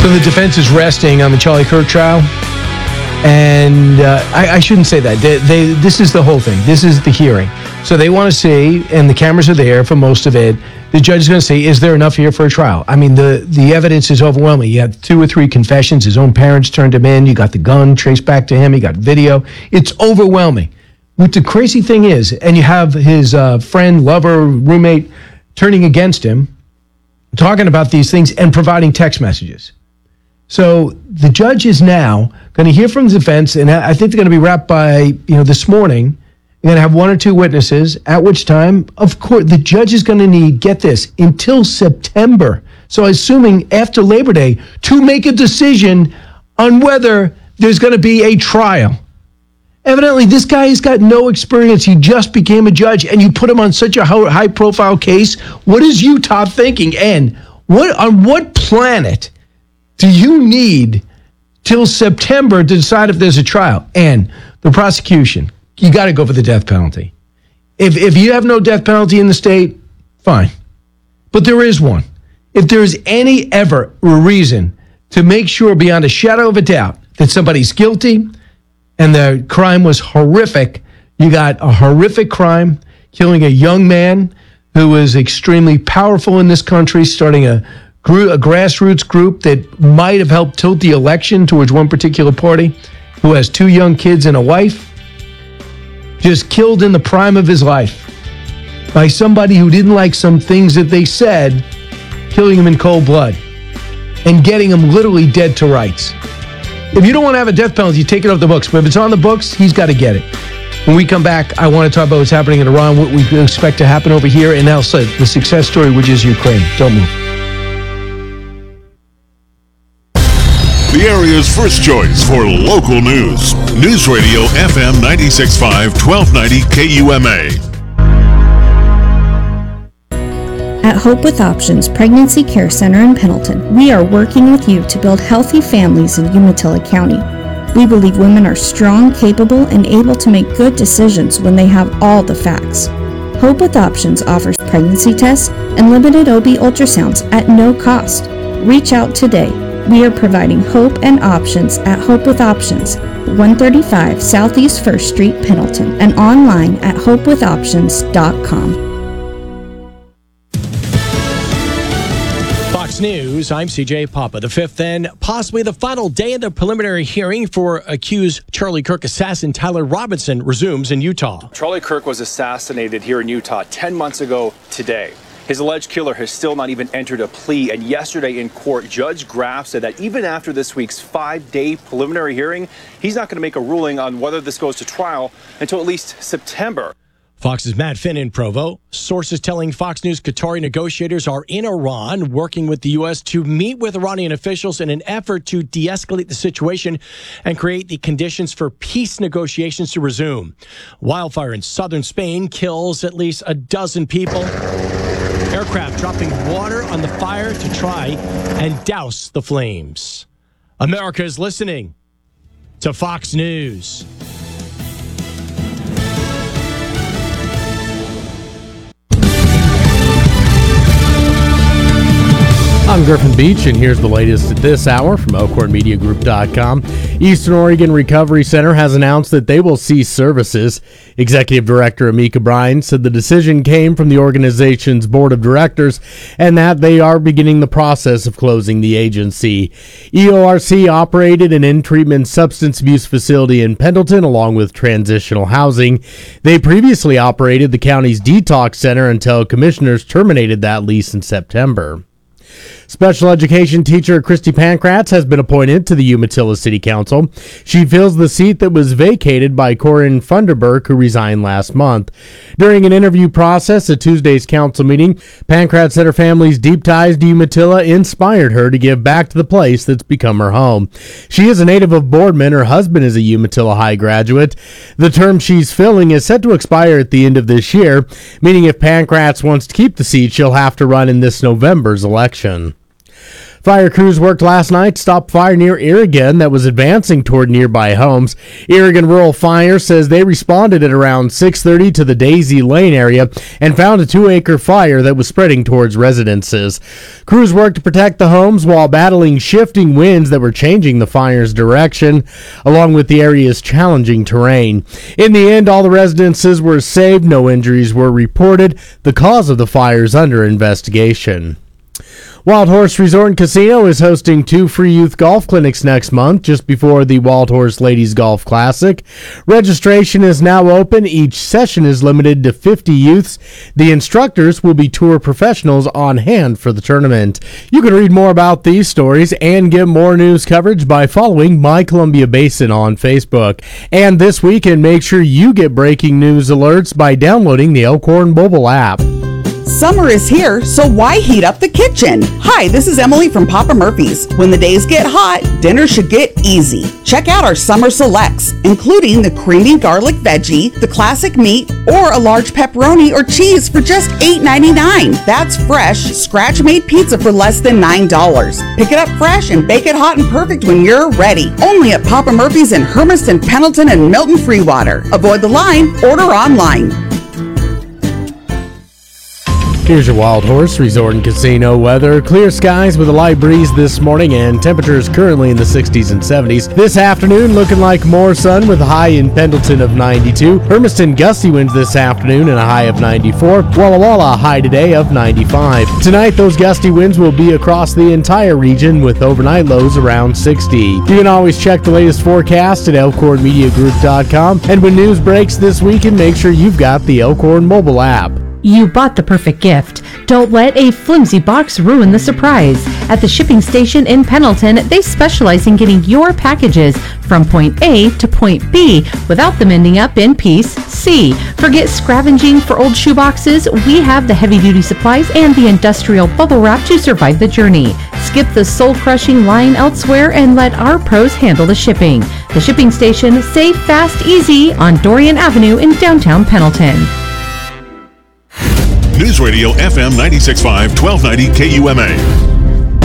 So the defense is resting on the Charlie Kirk trial. And I shouldn't say that. This is the whole thing. This is the hearing. So they want to see, and the cameras are there for most of it, the judge is going to say, is there enough here for a trial? I mean, the evidence is overwhelming. You have 2 or 3 confessions. His own parents turned him in. You got the gun traced back to him. You got video. It's overwhelming. What the crazy thing is, and you have his friend, lover, roommate turning against him, talking about these things and providing text messages. So the judge is now going to hear from the defense, and I think they're going to be wrapped by this morning. You're going to have 1 or 2 witnesses, at which time, of course, the judge is going to need, get this, until September. So assuming after Labor Day, to make a decision on whether there's going to be a trial. Evidently, this guy has got no experience. He just became a judge, and you put him on such a high-profile case. What is Utah thinking? And on what planet do you need till September to decide if there's a trial? And the prosecution, you got to go for the death penalty. If you have no death penalty in the state, fine. But there is one. If there's any ever reason to make sure beyond a shadow of a doubt that somebody's guilty and the crime was horrific, you got a horrific crime, killing a young man who was extremely powerful in this country, starting a grassroots group that might have helped tilt the election towards one particular party, who has 2 young kids and a wife, just killed in the prime of his life by somebody who didn't like some things that they said, killing him in cold blood and getting him literally dead to rights. If you don't want to have a death penalty, you take it off the books. But if it's on the books, he's got to get it. When we come back, I want to talk about what's happening in Iran, what we expect to happen over here, and also the success story, which is Ukraine. Don't move. The area's first choice for local news. News Radio FM 96.5, 1290 KUMA. At Hope with Options Pregnancy Care Center in Pendleton, we are working with you to build healthy families in Umatilla County. We believe women are strong, capable, and able to make good decisions when they have all the facts. Hope with Options offers pregnancy tests and limited OB ultrasounds at no cost. Reach out today. We are providing hope and options at Hope with Options, 135 Southeast 1st Street, Pendleton, and online at hopewithoptions.com. Fox News, I'm CJ Papa. The 5th and possibly the final day of the preliminary hearing for accused Charlie Kirk assassin Tyler Robinson resumes in Utah. Charlie Kirk was assassinated here in Utah 10 months ago today. His alleged killer has still not even entered a plea, and yesterday in court, Judge Graff said that even after this week's 5-day preliminary hearing, he's not going to make a ruling on whether this goes to trial until at least September. Fox's Matt Finn in Provo. Sources telling Fox News Qatari negotiators are in Iran working with the U.S. to meet with Iranian officials in an effort to de-escalate the situation and create the conditions for peace negotiations to resume. Wildfire in southern Spain kills at least a dozen people. Aircraft dropping water on the fire to try and douse the flames. America is listening to Fox News. I'm Griffin Beach, and here's the latest at this hour from ElkhornMediaGroup.com. Eastern Oregon Recovery Center has announced that they will cease services. Executive Director Amika Bryan said the decision came from the organization's board of directors and that they are beginning the process of closing the agency. EORC operated an in-treatment substance abuse facility in Pendleton along with transitional housing. They previously operated the county's detox center until commissioners terminated that lease in September. Special education teacher Christy Pankratz has been appointed to the Umatilla City Council. She fills the seat that was vacated by Corinne Funderburk, who resigned last month. During an interview process at Tuesday's council meeting, Pankratz said her family's deep ties to Umatilla inspired her to give back to the place that's become her home. She is a native of Boardman. Her husband is a Umatilla High graduate. The term she's filling is set to expire at the end of this year, meaning if Pankratz wants to keep the seat, she'll have to run in this November's election. Fire crews worked last night to stop fire near Irrigan that was advancing toward nearby homes. Irrigan Rural Fire says they responded at around 6:30 to the Daisy Lane area and found a 2-acre fire that was spreading towards residences. Crews worked to protect the homes while battling shifting winds that were changing the fire's direction, along with the area's challenging terrain. In the end, all the residences were saved. No injuries were reported. The cause of the fire is under investigation. Wild Horse Resort and Casino is hosting 2 free youth golf clinics next month, just before the Wild Horse Ladies Golf Classic. Registration is now open. Each session is limited to 50 youths. The instructors will be tour professionals on hand for the tournament. You can read more about these stories and get more news coverage by following My Columbia Basin on Facebook. And this weekend, make sure you get breaking news alerts by downloading the Elkhorn mobile app. Summer is here, so why heat up the kitchen? Hi, this is Emily from Papa Murphy's. When the days get hot, dinner should get easy. Check out our summer selects, including the creamy garlic veggie, the classic meat, or a large pepperoni or cheese for just $8.99. That's fresh, scratch-made pizza for less than $9. Pick it up fresh and bake it hot and perfect when you're ready. Only at Papa Murphy's in Hermiston, Pendleton, and Milton Freewater. Avoid the line, order online. Here's your Wild Horse Resort and Casino weather. Clear skies with a light breeze this morning and temperatures currently in the 60s and 70s. This afternoon looking like more sun with a high in Pendleton of 92. Hermiston gusty winds this afternoon and a high of 94. Walla Walla high today of 95. Tonight those gusty winds will be across the entire region with overnight lows around 60. You can always check the latest forecast at elkhornmediagroup.com. And when news breaks this weekend, make sure you've got the Elkhorn mobile app. You bought the perfect gift. Don't let a flimsy box ruin the surprise. At the shipping station in Pendleton, they specialize in getting your packages from point A to point B without them ending up in piece C. Forget scavenging for old shoeboxes. We have the heavy-duty supplies and the industrial bubble wrap to survive the journey. Skip the soul-crushing line elsewhere and let our pros handle the shipping. The shipping station, safe, fast, easy on Dorian Avenue in downtown Pendleton. News Radio FM 96.5, 1290 KUMA.